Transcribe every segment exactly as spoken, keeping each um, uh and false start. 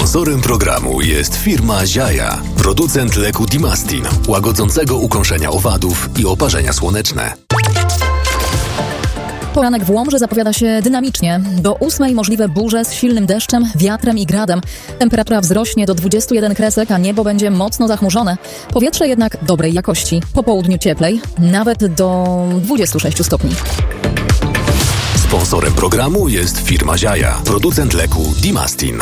Sponsorem programu jest firma Ziaja, producent leku Dimastin, łagodzącego ukąszenia owadów i oparzenia słoneczne. Poranek w Łomży zapowiada się dynamicznie. Do ósmej możliwe burze z silnym deszczem, wiatrem i gradem. Temperatura wzrośnie do dwudziestu jeden kresek, a niebo będzie mocno zachmurzone. Powietrze jednak dobrej jakości. Po południu cieplej, nawet do dwudziestu sześciu stopni. Sponsorem programu jest firma Ziaja, producent leku Dimastin.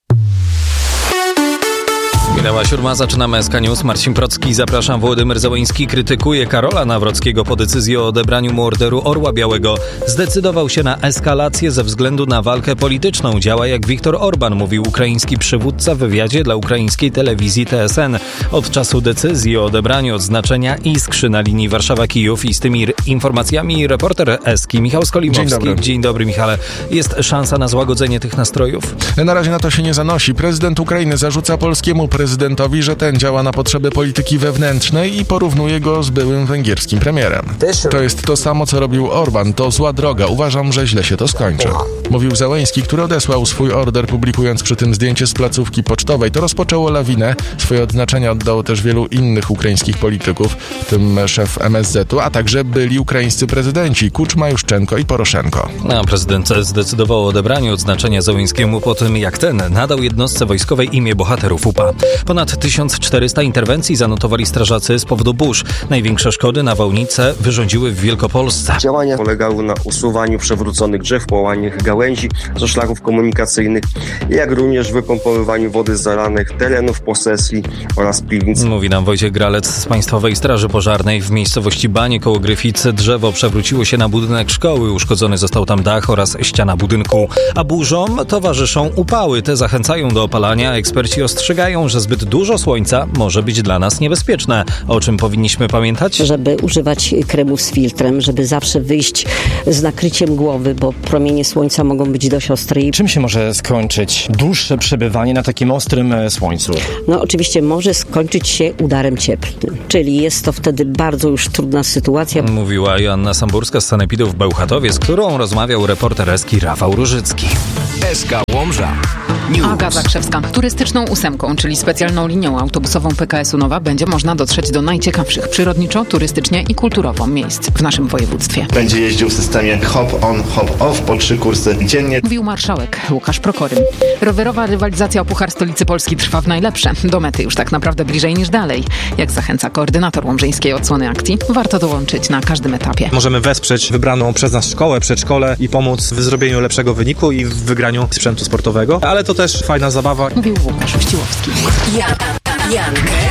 Minęła siódma, zaczynamy S K News. Marcin Procki, zapraszam. Wołodymyr Zełenski krytykuje Karola Nawrockiego po decyzji o odebraniu mu Orderu Orła Białego. Zdecydował się na eskalację ze względu na walkę polityczną. Działa jak Viktor Orban, mówił ukraiński przywódca w wywiadzie dla ukraińskiej telewizji T S N. Od czasu decyzji o odebraniu odznaczenia Iskrzy na linii Warszawa-Kijów i z tymi informacjami reporter Eski Michał Skolimowski. Dzień dobry. Dzień dobry, Michale. Jest szansa na złagodzenie tych nastrojów? Na razie na to się nie zanosi. Prezydent Ukrainy zarzuca polskiemu prezydentowi, że ten działa na potrzeby polityki wewnętrznej i porównuje go z byłym węgierskim premierem. To jest to samo, co robił Orban. To zła droga. Uważam, że źle się to skończy. Mówił Zełenski, który odesłał swój order, publikując przy tym zdjęcie z placówki pocztowej. To rozpoczęło lawinę. Swoje odznaczenia oddało też wielu innych ukraińskich polityków, w tym szef M S Z u, a także byli ukraińscy prezydenci Kuczma, Juszczenko i Poroszenko. A prezydent zdecydował o odebraniu odznaczenia Zełenskiemu po tym, jak ten nadał jednostce wojskowej imię bohaterów U P A. Ponad tysiąc czterysta interwencji zanotowali strażacy z powodu burz. Największe szkody nawałnice wyrządziły w Wielkopolsce. Działania polegały na usuwaniu przewróconych drzew, połaniach gałęzi ze szlaków komunikacyjnych, jak również wypompowywaniu wody z zalanych terenów posesji oraz piwnic. Mówi nam Wojciech Gralec z Państwowej Straży Pożarnej. W miejscowości Banie koło Gryficy drzewo przewróciło się na budynek szkoły. Uszkodzony został tam dach oraz ściana budynku. A burzom towarzyszą upały. Te zachęcają do opalania. Eksperci ostrzegają, że zbyt dużo słońca może być dla nas niebezpieczne. O czym powinniśmy pamiętać? Żeby używać kremów z filtrem, żeby zawsze wyjść z nakryciem głowy, bo promienie słońca mogą być dość ostre. Czym się może skończyć dłuższe przebywanie na takim ostrym słońcu? No oczywiście może skończyć się udarem cieplnym, czyli jest to wtedy bardzo już trudna sytuacja. Mówiła Joanna Samburska z Sanepidu w Bełchatowie, z którą rozmawiał reporter Eski Rafał Różycki. S K Łomża. Aga Zakrzewska. Turystyczną ósemką, czyli specjalną linią autobusową P K S u Nowa, będzie można dotrzeć do najciekawszych przyrodniczo, turystycznie i kulturowo miejsc w naszym województwie. Będzie jeździł w systemie hop-on, hop-off po trzy kursy dziennie. Mówił marszałek Łukasz Prokorym. Rowerowa rywalizacja o Puchar Stolicy Polski trwa w najlepsze. Do mety już tak naprawdę bliżej niż dalej. Jak zachęca koordynator łomżyńskiej odsłony akcji, warto dołączyć na każdym etapie. Możemy wesprzeć wybraną przez nas szkołę, przedszkole i pomóc w zrobieniu lepszego wyniku i w wygraniu sprzętu sportowego, ale to też fajna zabawa. Mówił Łukasz Wściłowski. Jan, Jan,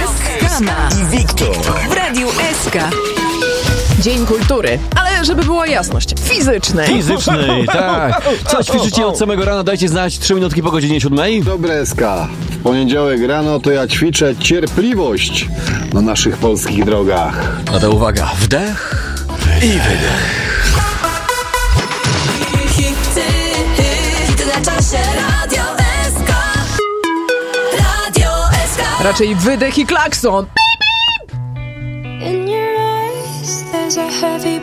Skana i Wiktor w Radiu S K. Dzień Kultury, ale żeby była jasność, fizycznej. Fizycznej, tak. Co ćwiczycie od samego rana? Dajcie znać trzy minutki po godzinie siódmej. Dobre S K. W poniedziałek rano to ja ćwiczę cierpliwość na naszych polskich drogach. No to uwaga, wdech i wydech. Raczej wydech i klakson. In your eyes, there's a heavy